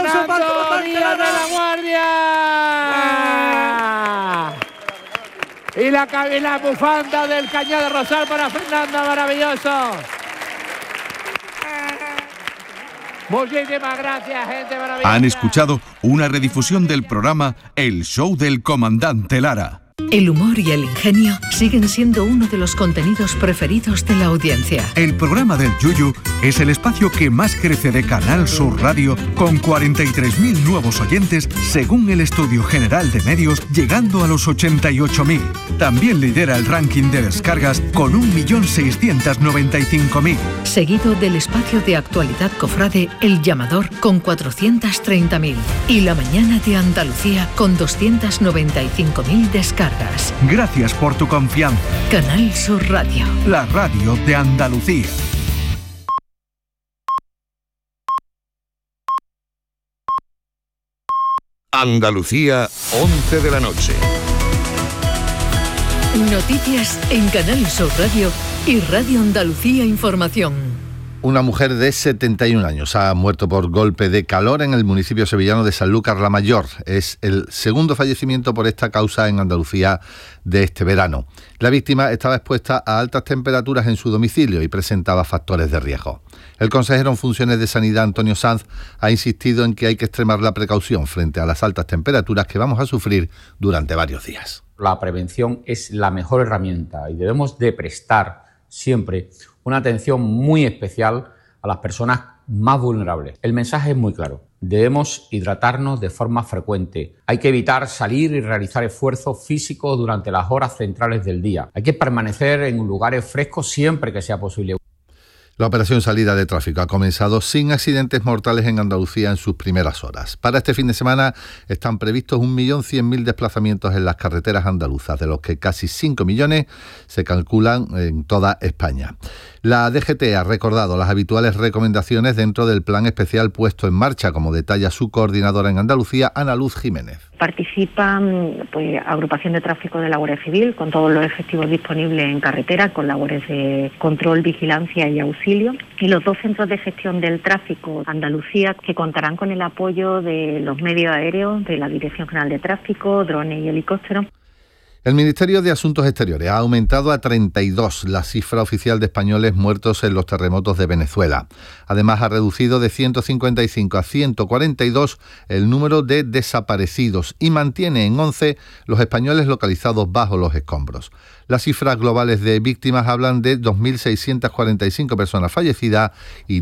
aplauso para el comandante Díaz de la Guardia. Y la bufanda del Cañada Rosal para Fernando, maravilloso. Muchísimas gracias, gente maravillosa. Han escuchado una redifusión del programa El Show del Comandante Lara. El humor y el ingenio siguen siendo uno de los contenidos preferidos de la audiencia. El programa del Yuyu es el espacio que más crece de Canal Sur Radio, con 43.000 nuevos oyentes según el Estudio General de Medios, llegando a los 88.000. También lidera el ranking de descargas con 1.695.000. Seguido del espacio de actualidad cofrade El Llamador con 430.000. Y La Mañana de Andalucía con 295.000 descargas. Gracias por tu confianza. Canal Sur Radio. La radio de Andalucía. Andalucía, 11 de la noche. Noticias en Canal Sur Radio y Radio Andalucía Información. Una mujer de 71 años ha muerto por golpe de calor en el municipio sevillano de Sanlúcar la Mayor. Es el segundo fallecimiento por esta causa en Andalucía de este verano. La víctima estaba expuesta a altas temperaturas en su domicilio y presentaba factores de riesgo. El consejero en funciones de Sanidad, Antonio Sanz, ha insistido en que hay que extremar la precaución frente a las altas temperaturas que vamos a sufrir durante varios días. La prevención es la mejor herramienta y debemos de prestar siempre una atención muy especial a las personas más vulnerables. El mensaje es muy claro. Debemos hidratarnos de forma frecuente. Hay que evitar salir y realizar esfuerzos físicos durante las horas centrales del día. Hay que permanecer en lugares frescos siempre que sea posible. La operación salida de tráfico ha comenzado sin accidentes mortales en Andalucía en sus primeras horas. Para este fin de semana están previstos 1.100.000 desplazamientos en las carreteras andaluzas, de los que casi 5 millones se calculan en toda España. La DGT ha recordado las habituales recomendaciones dentro del plan especial puesto en marcha, como detalla su coordinadora en Andalucía, Ana Luz Jiménez. Participan agrupación de tráfico de la Guardia Civil, con todos los efectivos disponibles en carretera, con labores de control, vigilancia y auxilio, y los 2 centros de gestión del tráfico Andalucía, que contarán con el apoyo de los medios aéreos, de la Dirección General de Tráfico, drones y helicópteros. El Ministerio de Asuntos Exteriores ha aumentado a 32 la cifra oficial de españoles muertos en los terremotos de Venezuela. Además, ha reducido de 155 a 142 el número de desaparecidos y mantiene en 11 los españoles localizados bajo los escombros. Las cifras globales de víctimas hablan de 2.645 personas fallecidas y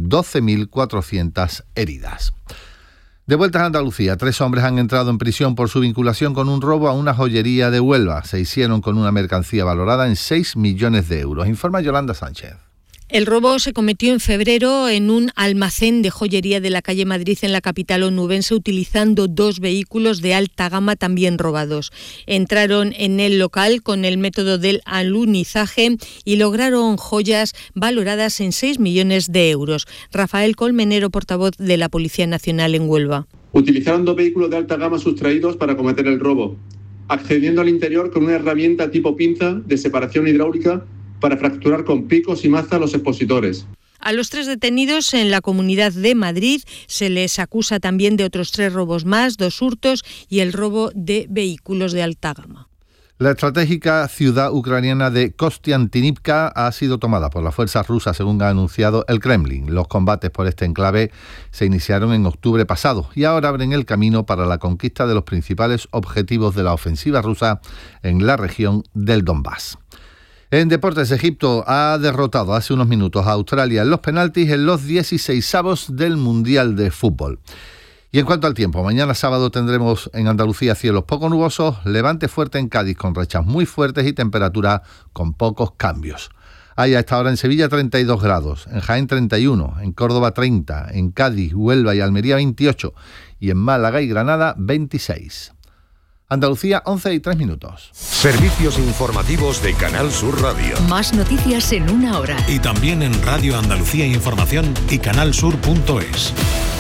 12.400 heridas. De vuelta a Andalucía, 3 hombres han entrado en prisión por su vinculación con un robo a una joyería de Huelva. Se hicieron con una mercancía valorada en 6 millones de euros. Informa Yolanda Sánchez. El robo se cometió en febrero en un almacén de joyería de la calle Madrid en la capital onubense, utilizando 2 vehículos de alta gama también robados. Entraron en el local con el método del alunizaje y lograron joyas valoradas en 6 millones de euros. Rafael Colmenero, portavoz de la Policía Nacional en Huelva. Utilizaron 2 vehículos de alta gama sustraídos para cometer el robo, accediendo al interior con una herramienta tipo pinza de separación hidráulica para fracturar con picos y maza los expositores. A los 3 detenidos en la Comunidad de Madrid se les acusa también de otros 3 robos más, 2 hurtos y el robo de vehículos de alta gama. La estratégica ciudad ucraniana de Kostiantynivka ha sido tomada por las fuerzas rusas, según ha anunciado el Kremlin. Los combates por este enclave se iniciaron en octubre pasado y ahora abren el camino para la conquista de los principales objetivos de la ofensiva rusa en la región del Donbass. En deportes, Egipto ha derrotado hace unos minutos a Australia en los penaltis en los 16avos del Mundial de Fútbol. Y en cuanto al tiempo, mañana sábado tendremos en Andalucía cielos poco nubosos, levante fuerte en Cádiz con rachas muy fuertes y temperatura con pocos cambios. Hay a esta hora en Sevilla 32 grados, en Jaén 31, en Córdoba 30, en Cádiz, Huelva y Almería 28 y en Málaga y Granada 26. Andalucía, 11:03. Servicios informativos de Canal Sur Radio. Más noticias en 1 hora. Y también en Radio Andalucía Información y canalsur.es.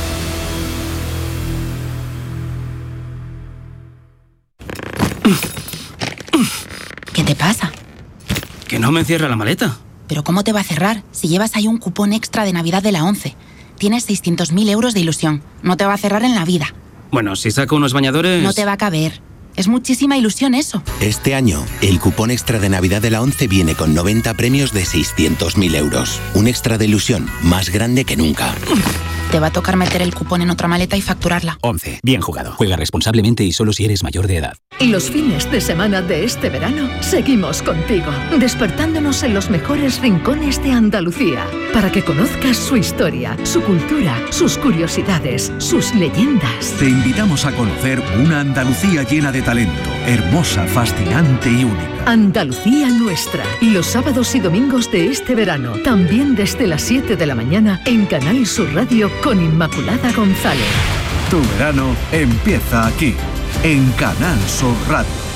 ¿Qué te pasa? Que no me cierra la maleta. ¿Pero cómo te va a cerrar si llevas ahí un cupón extra de Navidad de la 11? tienes 600.000 euros de ilusión. No te va a cerrar en la vida. Bueno, si saco unos bañadores... No te va a caber. Es muchísima ilusión eso. Este año, el cupón extra de Navidad de la ONCE viene con 90 premios de 600.000 euros. Un extra de ilusión más grande que nunca. Te va a tocar meter el cupón en otra maleta y facturarla. 11. Bien jugado. Juega responsablemente y solo si eres mayor de edad. Y los fines de semana de este verano seguimos contigo, despertándonos en los mejores rincones de Andalucía, para que conozcas su historia, su cultura, sus curiosidades, sus leyendas. Te invitamos a conocer una Andalucía llena de talento, hermosa, fascinante y única. Andalucía nuestra, los sábados y domingos de este verano, también desde las 7 de la mañana en Canal Sur Radio con Inmaculada González. Tu verano empieza aquí, en Canal Sur Radio.